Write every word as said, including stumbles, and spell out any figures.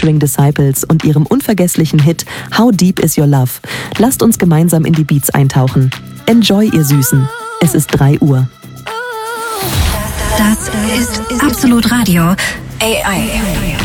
featuring Disciples und ihrem unvergesslichen Hit How Deep Is Your Love. Lasst uns gemeinsam in die Beats eintauchen. Enjoy, ihr Süßen. Es ist drei Uhr. Das ist Absolut Radio A I.